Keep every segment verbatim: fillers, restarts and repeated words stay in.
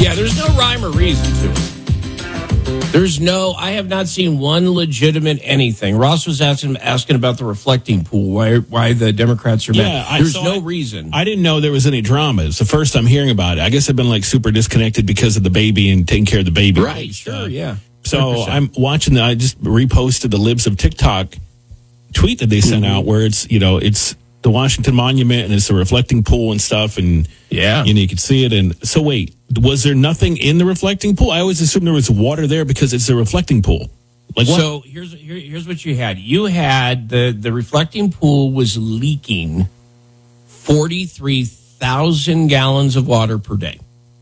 Yeah, there's no rhyme or reason to it. There's no, I have not seen one legitimate anything. Ross was asking asking about the reflecting pool, why why the Democrats are mad. Yeah, I- There's so no I- reason. I didn't know there was any drama. It's the first time hearing about it. I guess I've been like super disconnected because of the baby and taking care of the baby. Right, sure, yeah. So one hundred percent. I'm watching the, I just reposted the Libs of TikTok tweet that they sent Mm-hmm. out where it's, you know, it's the Washington Monument and it's a reflecting pool and stuff. And, Yeah. you know, you could see it. And so wait, was there nothing in the reflecting pool? I always assumed there was water there because it's a reflecting pool. Like what? So here's here, here's what you had. You had the the reflecting pool was leaking forty-three thousand gallons of water per day.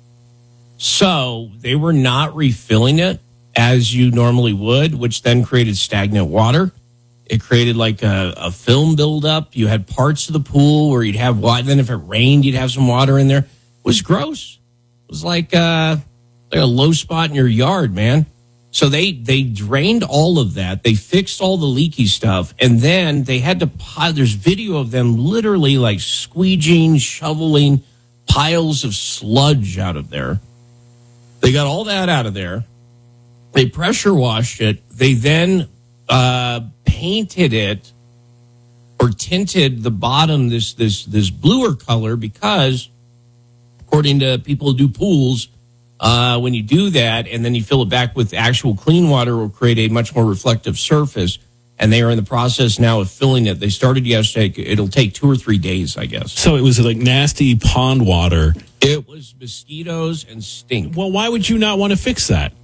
So they were not refilling it as you normally would, which then created stagnant water. It created like a, a film buildup. You had parts of the pool where you'd have water. Then if it rained, you'd have some water in there. It was gross. It was like, uh, like a low spot in your yard, man. So they, they drained all of that. They fixed all the leaky stuff. And then they had to pile, there's video of them literally like squeegeeing, shoveling piles of sludge out of there. They got all that out of there. They pressure washed it. They then uh, painted it or tinted the bottom this this this bluer color because, according to people who do pools, uh, when you do that and then you fill it back with actual clean water, it will create a much more reflective surface. And they are in the process now of filling it. They started yesterday. It'll take two or three days, I guess. So it was like nasty pond water. It was mosquitoes and stink. Well, why would you not want to fix that?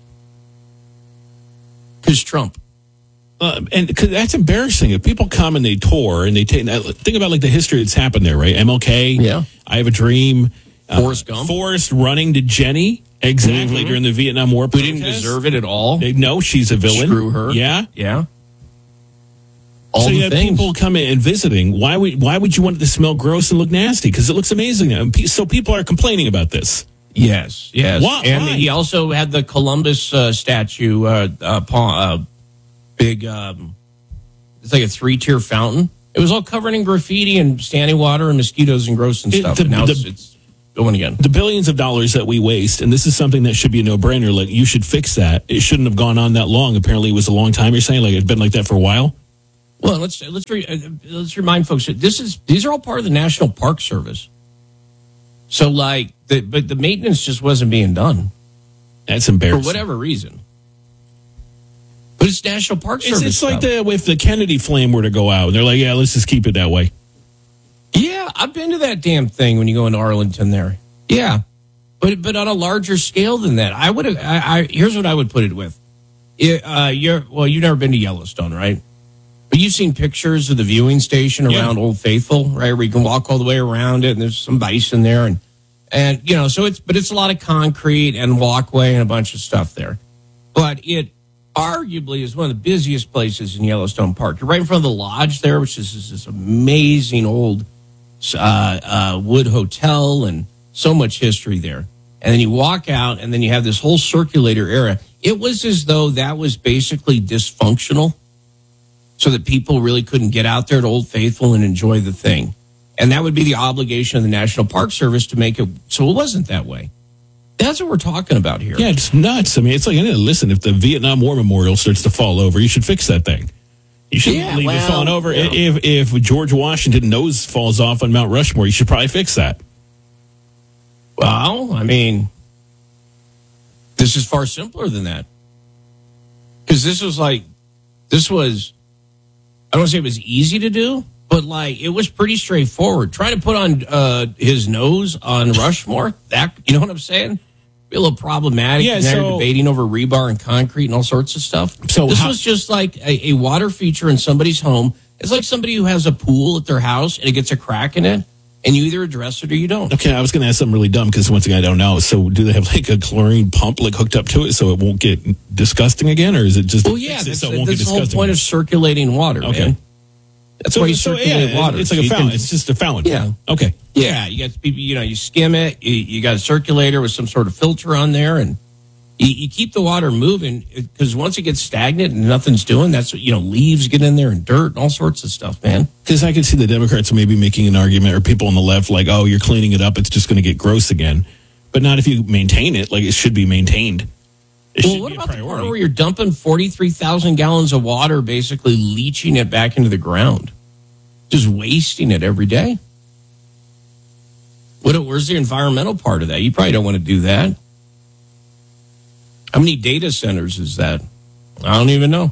Because Trump. Uh, and cause that's embarrassing. If people come and they tour and they take, think about like the history that's happened there, right? M L K, Yeah. I Have a Dream, Forrest uh, Gump. Forrest running to Jenny, exactly, Mm-hmm. during the Vietnam War. Who didn't deserve it at all. They know she's a villain. Screw her. Yeah. Yeah. All so the you have things. people come in and visiting. Why would why would you want it to smell gross and look nasty? Because it looks amazing. And pe- So people are complaining about this. Yes, yes. Why- And why? he also had the Columbus uh, statue, uh, uh, paw, uh, big, um, it's like a three-tier fountain. It was all covered in graffiti and standing water and mosquitoes and gross and It- stuff. the- and now the- it's, it's going again. The billions of dollars that we waste, and this is something that should be a no-brainer. Like, you should fix that. It shouldn't have gone on that long. Apparently, it was a long time. You're saying like it'd been like that for a while. Well, let's let's re, uh, let's remind folks that this is these are all part of the National Park Service. So, like, the, but the maintenance just wasn't being done That's for embarrassing. whatever reason. But it's National Park It's, Service. it's like stuff. the if the Kennedy flame were to go out, they're like, yeah, let's just keep it that way. Yeah, I've been to that damn thing when you go into Arlington there. Yeah, but but on a larger scale than that, I would have. I, I here's what I would put it with. It, uh, you're well, you've never been to Yellowstone, right? But you've seen pictures of the viewing station Yeah. around Old Faithful, right? Where you can walk all the way around it, and there's some bison there, and and you know, so it's but it's a lot of concrete and walkway and a bunch of stuff there. But it arguably is one of the busiest places in Yellowstone Park. You're right in front of the lodge there, which is this, this amazing old uh, uh, wood hotel and so much history there. And then you walk out, and then you have this whole circulator area. It was as though that was basically dysfunctional, so that people really couldn't get out there to Old Faithful and enjoy the thing. And that would be the obligation of the National Park Service to make it so it wasn't that way. That's what we're talking about here. Yeah, it's nuts. I mean, it's like, listen, if the Vietnam War Memorial starts to fall over, you should fix that thing. You shouldn't Yeah, leave well, it falling over. yeah. If if George Washington nose falls off on Mount Rushmore, you should probably fix that. Well, I mean, this is far simpler than that. Because this was like, this was, I don't want to say it was easy to do, but like, it was pretty straightforward. Trying to put on uh, his nose on Rushmore, that, you know what I'm saying? Be a little problematic. Yeah, and they're so- debating over rebar and concrete and all sorts of stuff. So this how- was just like a, a water feature in somebody's home. It's like somebody who has a pool at their house and it gets a crack in it, and you either address it or you don't. Okay, I was going to ask something really dumb because once again, I don't know. So, do they have like a chlorine pump like hooked up to it so it won't get disgusting again, or is it just? Well, yeah, fix it that's, so it won't that's get the whole disgusting point again? of circulating water, Okay. man. That's So, why you so, circulate yeah, water. it's so like a you fountain. can- It's just a fountain. Yeah. Okay. Yeah, you got people. You know, you skim it. You, you got a circulator with some sort of filter on there, and you, you keep the water moving because once it gets stagnant and nothing's doing, that's what, you know, leaves get in there and dirt and all sorts of stuff, man. Because I could see the Democrats maybe making an argument, or people on the left like, "Oh, you're cleaning it up; it's just going to get gross again." but not if you maintain it. Like, it should be maintained. It Well, should what be a about the part priority. where you're dumping forty-three thousand gallons of water, basically leaching it back into the ground? Just wasting it every day? What, where's the environmental part of that? You probably don't want to do that. How many data centers is that? I don't even know.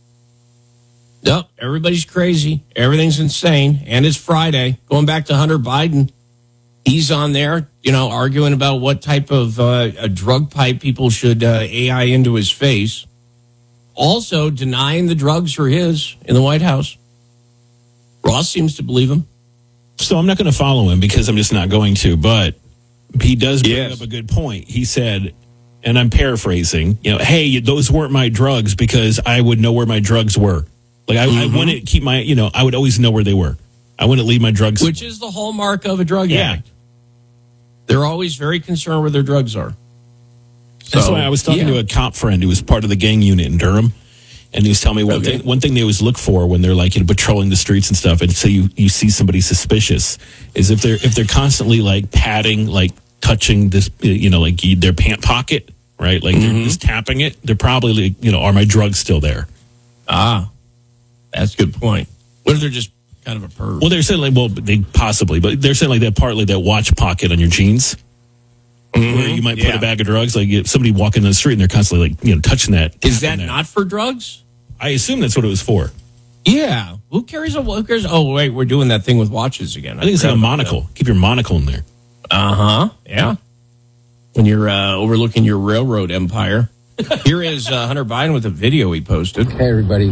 Nope, everybody's crazy. Everything's insane. And it's Friday. Going back to Hunter Biden, he's on there, you know, arguing about what type of uh, a drug pipe people should uh, A I into his face. Also denying the drugs are his in the White House. Ross seems to believe him. So I'm not going to follow him because I'm just not going to, but he does bring Yes. up a good point. He said, and I'm paraphrasing, you know, hey, those weren't my drugs because I would know where my drugs were. Like, I, Mm-hmm. I wouldn't keep my, you know, I would always know where they were. I wouldn't leave my drugs. Which is the hallmark of a drug Yeah. addict. They're always very concerned where their drugs are. That's So, why I was talking yeah. to a cop friend who was part of the gang unit in Durham. And he was telling me one, Okay. thing, one thing they always look for when they're like, you know, patrolling the streets and stuff. And so you, you see somebody suspicious is if they're, if they're constantly like patting, like touching this, you know, like their pant pocket, right? Like Mm-hmm. they're just tapping it. They're probably like, you know, are my drugs still there? Ah, that's a good point. What if they're just kind of a perv? Well, they're saying like, well, they possibly, but they're saying like that partly that watch pocket on your jeans. Where you might put Yeah. a bag of drugs, like if somebody walking down the street and they're constantly like, you know, touching that. Is that tapping not for drugs? I assume that's what it was for. Yeah. Who carries a who cares? Oh, wait, we're doing that thing with watches again. I think it's like a monocle. Keep your monocle in there. Uh huh. Yeah. When you're uh, overlooking your railroad empire. Here is uh, Hunter Biden with a video he posted. Hey, everybody.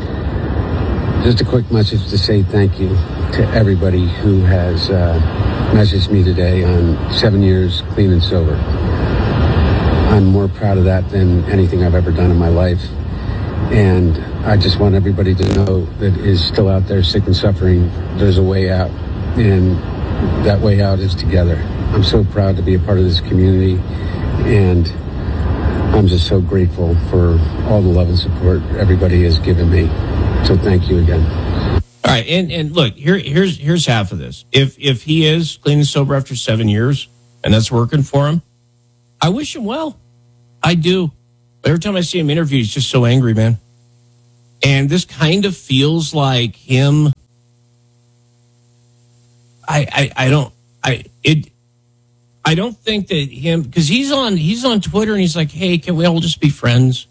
Just a quick message to say thank you to everybody who has uh, messaged me today on seven years clean and sober. I'm more proud of that than anything I've ever done in my life. And I just want everybody to know that is still out there sick and suffering, there's a way out. And that way out is together. I'm so proud to be a part of this community. And I'm just so grateful for all the love and support everybody has given me. So thank you again. All right, and, and look, here here's here's half of this. If if he is clean and sober after seven years, and that's working for him, I wish him well. I do. Every time I see him interviewed, he's just so angry, man. And this kind of feels like him. I I, I don't I it. I don't think that him because he's on he's on Twitter and he's like, hey, can we all just be friends?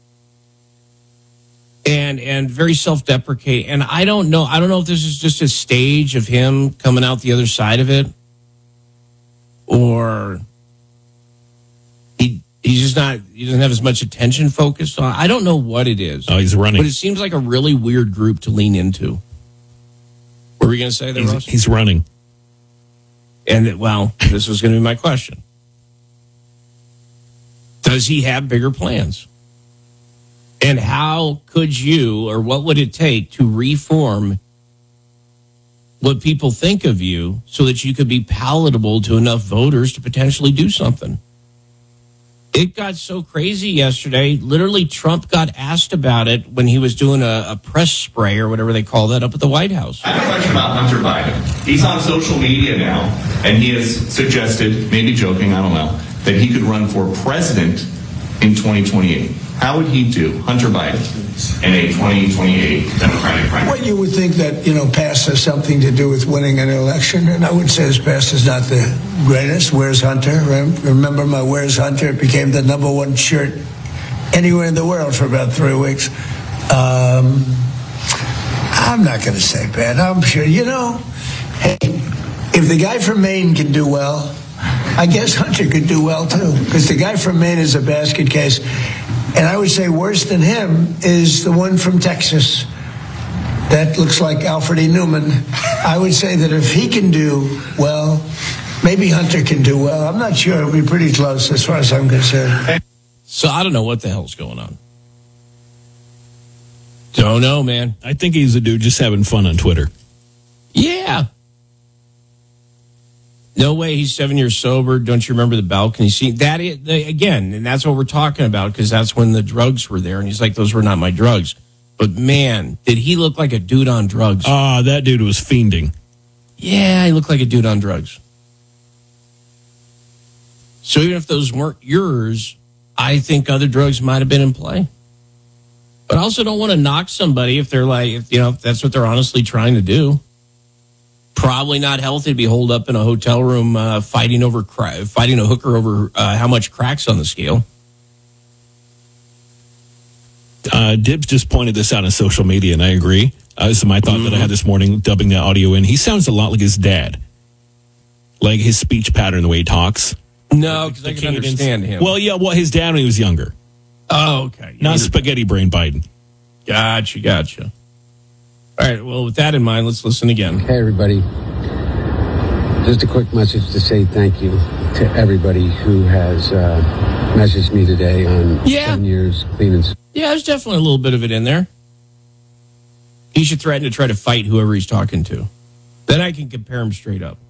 And and very self-deprecate. And I don't know. I don't know if this is just a stage of him coming out the other side of it, or he he's just not. He doesn't have as much attention focused on. I don't know what it is. Oh, he's running. But it seems like a really weird group to lean into. What were we going to say there, He's, Ross? he's running. And it, well, this was going to be my question. Does he have bigger plans? And how could you, or what would it take to reform what people think of you so that you could be palatable to enough voters to potentially do something? It got so crazy yesterday. Literally, Trump got asked about it when he was doing a, a press spray or whatever they call that up at the White House. I have a question about Hunter Biden. He's on social media now, and he has suggested, maybe joking, I don't know, that he could run for president in twenty twenty-eight. How would he do, Hunter Biden, in a twenty twenty-eight Democratic primary? Well, you would think that, you know, past has something to do with winning an election, and I would say his past is not the greatest. Where's Hunter? Remember my Where's Hunter? It became the number one shirt anywhere in the world for about three weeks. Um, I'm not going to say bad. I'm sure, you know, hey, if the guy from Maine can do well, I guess Hunter could do well, too, because the guy from Maine is a basket case. And I would say worse than him is the one from Texas. That looks like Alfred E. Newman. I would say that if he can do well, maybe Hunter can do well. I'm not sure. It'll be pretty close as far as I'm concerned. So I don't know what the hell's going on. Don't know, man. I think he's a dude just having fun on Twitter. Yeah. No way he's seven years sober. Don't you remember the balcony scene? That is, the, again, and that's what we're talking about because that's when the drugs were there. And he's like, those were not my drugs. But man, did he look like a dude on drugs? Ah, that dude was fiending. Yeah, he looked like a dude on drugs. So even if those weren't yours, I think other drugs might have been in play. But I also don't want to knock somebody if they're like, if, you know, if that's what they're honestly trying to do. Probably not healthy to be holed up in a hotel room uh, fighting over cra- fighting a hooker over uh, how much crack's on the scale. Uh, Dibs just pointed this out on social media, and I agree. Uh, this is my thought mm-hmm. that I had this morning, dubbing that audio in. He sounds a lot like his dad. Like his speech pattern, the way he talks. No, because I can understand him. Well, yeah, well, his dad when he was younger. Oh, okay. Not spaghetti brain Biden. Gotcha, gotcha. All right, well, with that in mind, let's listen again. Hey, everybody. Just a quick message to say thank you to everybody who has uh, messaged me today on yeah. seven years clean and... Yeah, there's definitely a little bit of it in there. He should threaten to try to fight whoever he's talking to. Then I can compare him straight up.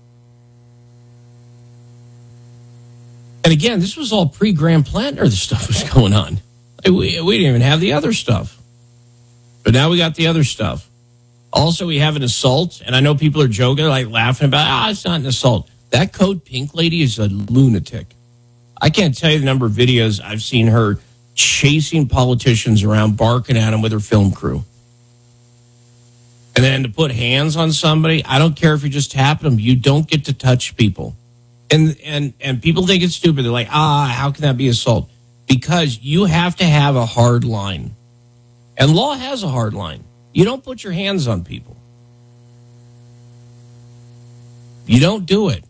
And again, this was all pre-Graham Plantner, the stuff was going on. We, we didn't even have the other stuff. But now we got the other stuff. Also, we have an assault, and I know people are joking, like laughing about, ah, oh, it's not an assault. That Code Pink lady is a lunatic. I can't tell you the number of videos I've seen her chasing politicians around, barking at them with her film crew. And then to put hands on somebody, I don't care if you're just tapping them, you don't get to touch people. And and and people think it's stupid. They're like, ah, how can that be assault? Because you have to have a hard line. And law has a hard line. You don't put your hands on people. You don't do it.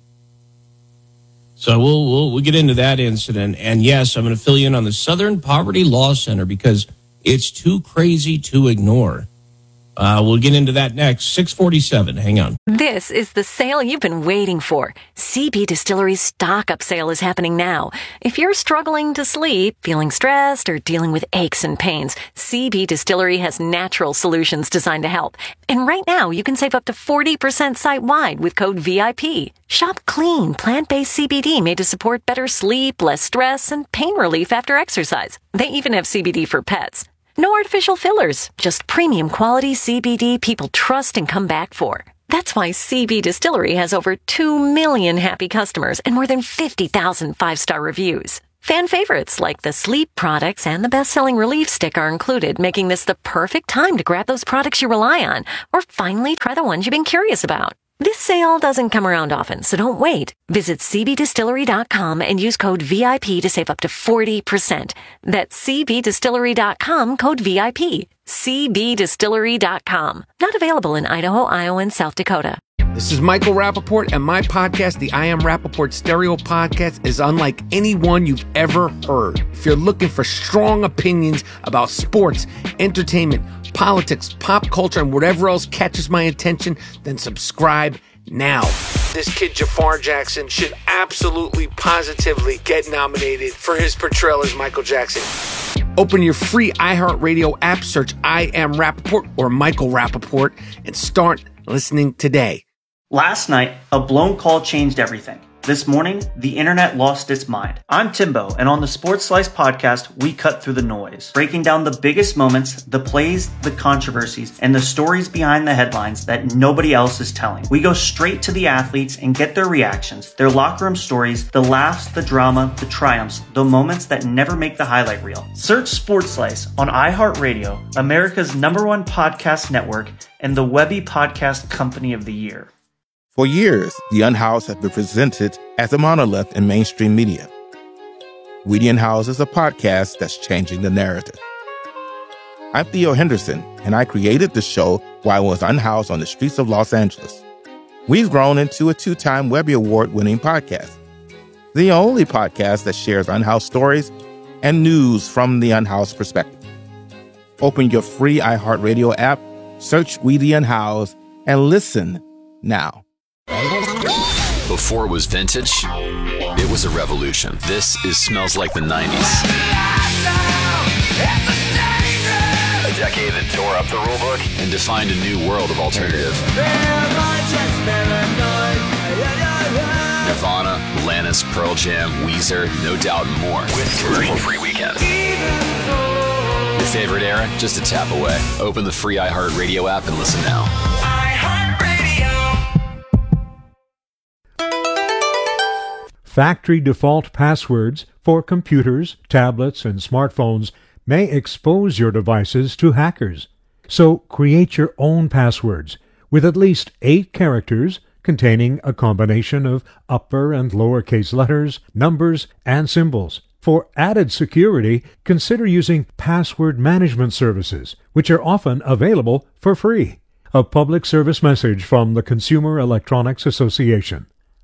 So we'll, we'll, we'll get into that incident. And yes, I'm going to fill you in on the Southern Poverty Law Center because it's too crazy to ignore. Uh, we'll get into that next. six forty-seven. Hang on. This is the sale you've been waiting for. C B Distillery's stock-up sale is happening now. If you're struggling to sleep, feeling stressed, or dealing with aches and pains, C B Distillery has natural solutions designed to help. And right now, you can save up to forty percent site-wide with code V I P. Shop clean, plant-based C B D made to support better sleep, less stress, and pain relief after exercise. They even have C B D for pets. No artificial fillers, just premium quality C B D people trust and come back for. That's why C B Distillery has over two million happy customers and more than fifty thousand five-star reviews. Fan favorites like the sleep products and the best-selling relief stick are included, making this the perfect time to grab those products you rely on or finally try the ones you've been curious about. This sale doesn't come around often, so don't wait. Visit C B distillery dot com and use code V I P to save up to forty percent. That's C B distillery dot com, code V I P. C B distillery dot com. Not available in Idaho, Iowa, and South Dakota. This is Michael Rappaport, and my podcast, the I Am Rappaport Stereo Podcast, is unlike any one you've ever heard. If you're looking for strong opinions about sports, entertainment, politics, pop culture, and whatever else catches my attention, then subscribe now. This kid, Jafar Jackson, should absolutely, positively get nominated for his portrayal as Michael Jackson. Open your free iHeartRadio app, search I Am Rappaport or Michael Rappaport, and start listening today. Last night, a blown call changed everything. This morning, the internet lost its mind. I'm Timbo, and on the Sports Slice podcast, we cut through the noise, breaking down the biggest moments, the plays, the controversies, and the stories behind the headlines that nobody else is telling. We go straight to the athletes and get their reactions, their locker room stories, the laughs, the drama, the triumphs, the moments that never make the highlight reel. Search Sports Slice on iHeartRadio, America's number one podcast network, and the Webby Podcast Company of the Year. For years, The Unhoused has been presented as a monolith in mainstream media. We The Unhoused is a podcast that's changing the narrative. I'm Theo Henderson, and I created the show while I was unhoused on the streets of Los Angeles. We've grown into a two-time Webby Award-winning podcast, the only podcast that shares unhoused stories and news from the unhoused perspective. Open your free iHeartRadio app, search We The Unhoused, and listen now. Before it was vintage, it was a revolution. This is Smells Like the nineties. A decade that tore up the rulebook and defined a new world of alternative. Nirvana, Alanis, Pearl Jam, Weezer, No Doubt, and more. With commercial-free weekends. Your favorite era? Just a tap away. Open the free iHeartRadio app and listen now. Factory default passwords for computers, tablets, and smartphones may expose your devices to hackers. So create your own passwords with at least eight characters containing a combination of upper and lowercase letters, numbers, and symbols. For added security, consider using password management services, which are often available for free. A public service message from the Consumer Electronics Association.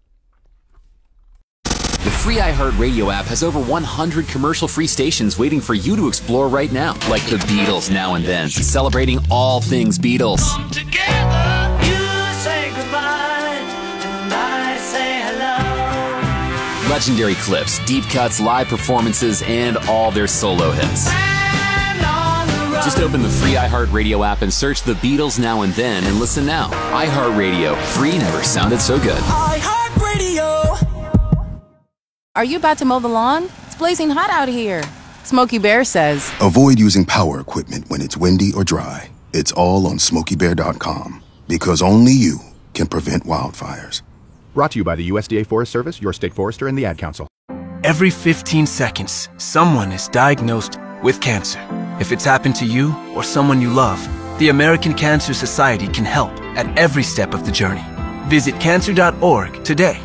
The free iHeartRadio app has over one hundred commercial-free stations waiting for you to explore right now. Like the Beatles Now and Then, celebrating all things Beatles. Come together, you say goodbye, and I say hello. Legendary clips, deep cuts, live performances, and all their solo hits. Just open the free iHeartRadio app and search the Beatles Now and Then and listen now. iHeartRadio, free never sounded so good. iHeartRadio. Are you about to mow the lawn? It's blazing hot out here. Smokey Bear says, avoid using power equipment when it's windy or dry. It's all on smokey bear dot com, because only you can prevent wildfires. Brought to you by the U S D A Forest Service, your state forester, and the Ad Council. Every fifteen seconds, someone is diagnosed with cancer. If it's happened to you or someone you love, the American Cancer Society can help at every step of the journey. Visit cancer dot org today.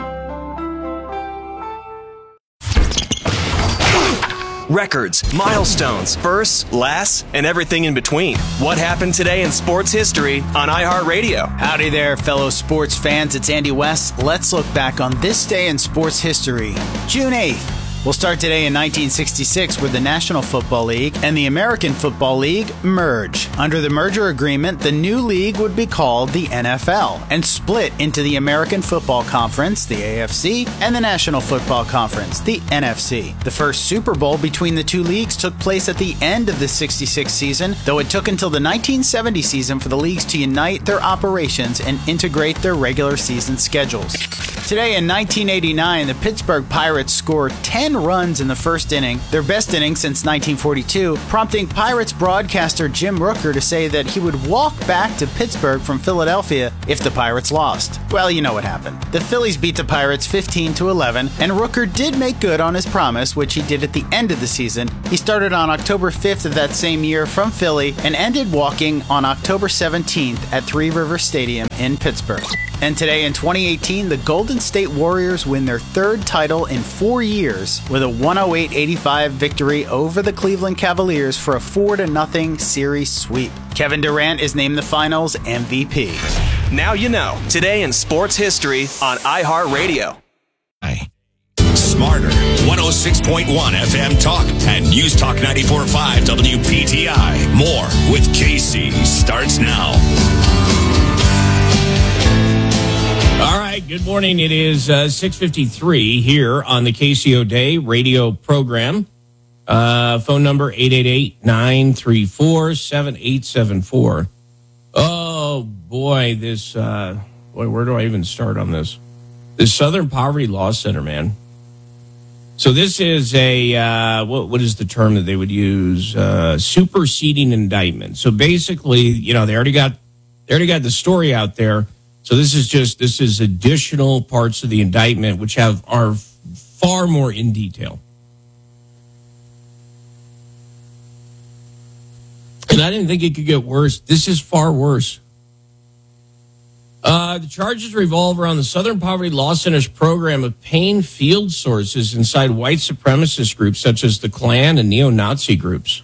Records, milestones, firsts, lasts, and everything in between. What happened today in sports history on iHeartRadio? Howdy there, fellow sports fans. It's Andy West. Let's look back on this day in sports history. June eighth. We'll start today in nineteen sixty-six, where the National Football League and the American Football League merge. Under the merger agreement, the new league would be called the N F L and split into the American Football Conference, the A F C, and the National Football Conference, the N F C. The first Super Bowl between the two leagues took place at the end of the sixty-six season, though it took until the nineteen seventy season for the leagues to unite their operations and integrate their regular season schedules. Today in nineteen eighty-nine, the Pittsburgh Pirates scored ten runs in the first inning, their best inning since nineteen forty-two, prompting Pirates broadcaster Jim Rooker to say that he would walk back to Pittsburgh from Philadelphia if the Pirates lost. Well, you know what happened. The Phillies beat the Pirates fifteen to eleven, and Rooker did make good on his promise, which he did at the end of the season. He started on October fifth of that same year from Philly and ended walking on October seventeenth at Three Rivers Stadium in Pittsburgh. And today in twenty eighteen, the Golden State Warriors win their third title in four years with a one oh eight eighty-five victory over the Cleveland Cavaliers for a four to nothing series sweep. Kevin Durant is named the Finals M V P. Now you know. Today in sports history on iHeartRadio. Smarter, one oh six point one F M Talk and News Talk ninety-four point five W P T I. More with Casey starts now. All right, good morning. It is uh, six fifty-three here on the K C O Day radio program. Uh, phone number eight eight eight, nine three four, seven eight seven four. Oh, boy, this, uh, boy, where do I even start on this? The Southern Poverty Law Center, man. So this is a, uh, what, what is the term that they would use? Uh, superseding indictment. So basically, you know, they already got, they already got the story out there. So this is just, this is additional parts of the indictment, which have, are far more in detail. And I didn't think it could get worse. This is far worse. Uh, the charges revolve around the Southern Poverty Law Center's program of paying field sources inside white supremacist groups such as the Klan and neo-Nazi groups.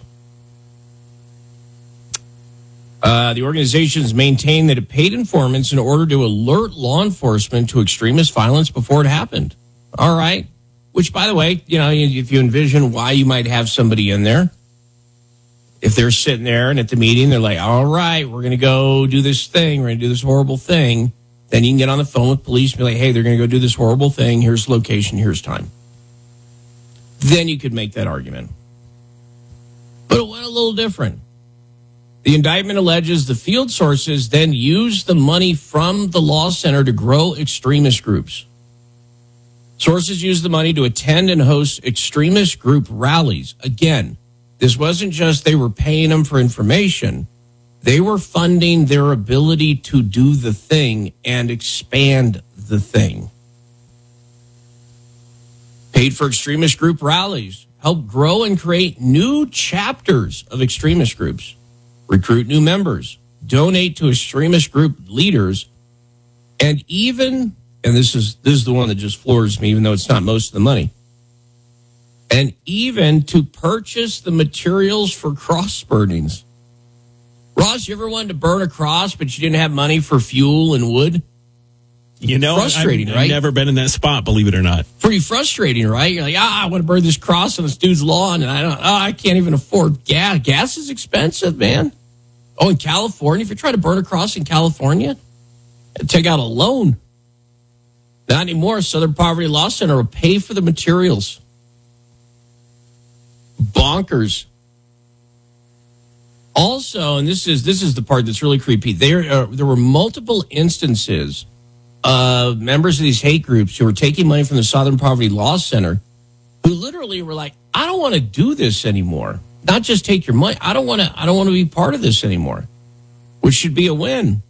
Uh, the organizations maintain that it paid informants in order to alert law enforcement to extremist violence before it happened. All right. Which, by the way, you know, if you envision why you might have somebody in there, if they're sitting there and at the meeting, they're like, all right, we're going to go do this thing. We're going to do this horrible thing. Then you can get on the phone with police and be like, hey, they're going to go do this horrible thing. Here's location. Here's time. Then you could make that argument. But it went a little different. The indictment alleges the field sources then used the money from the law center to grow extremist groups. Sources used the money to attend and host extremist group rallies. Again, this wasn't just they were paying them for information. They were funding their ability to do the thing and expand the thing. paid for extremist group rallies, helped grow and create new chapters of extremist groups, recruit new members, donate to extremist group leaders, and even, and this is this is the one that just floors me, even though it's not most of the money, and even to purchase the materials for cross burnings. Ross, you ever wanted to burn a cross, but you didn't have money for fuel and wood? You know, frustrating, I've, right? I've never been in that spot, believe it or not. Pretty frustrating, right? You're like, ah, I want to burn this cross on this dude's lawn, and I don't, oh, I can't even afford gas. Gas is expensive, man. Oh, in California, if you're trying to burn a cross in California, take out a loan. Not anymore. Southern Poverty Law Center will pay for the materials. Bonkers. Also, and this is this is the part that's really creepy. There uh, there were multiple instances of members of these hate groups who were taking money from the Southern Poverty Law Center, who literally were like, "I don't want to do this anymore. Not just take your money. I don't want to. I don't want to be part of this anymore," which should be a win.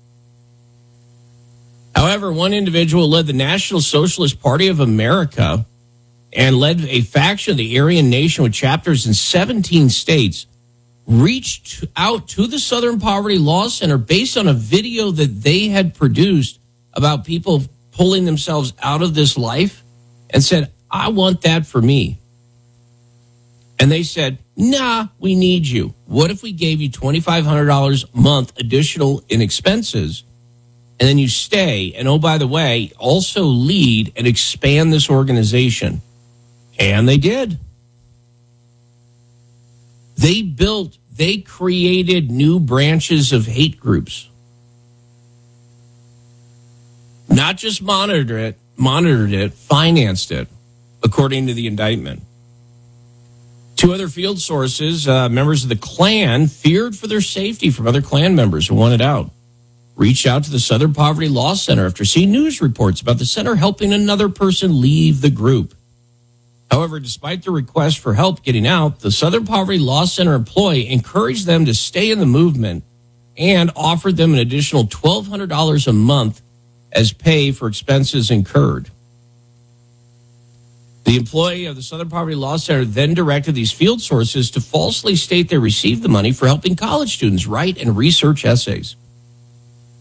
However, one individual led the National Socialist Party of America and led a faction of the Aryan Nation with chapters in seventeen states, reached out to the Southern Poverty Law Center based on a video that they had produced about people pulling themselves out of this life and said, I want that for me. And they said, nah, we need you. What if we gave you twenty-five hundred dollars a month additional in expenses, and then you stay, and oh, by the way, also lead and expand this organization? And they did. They built, they created new branches of hate groups. Not just monitored it, monitored it, financed it, according to the indictment. Two other field sources, uh, members of the Klan, feared for their safety from other Klan members who wanted out, reached out to the Southern Poverty Law Center after seeing news reports about the center helping another person leave the group. However, despite the request for help getting out, the Southern Poverty Law Center employee encouraged them to stay in the movement and offered them an additional twelve hundred dollars a month as pay for expenses incurred. The employee of the Southern Poverty Law Center then directed these field sources to falsely state they received the money for helping college students write and research essays.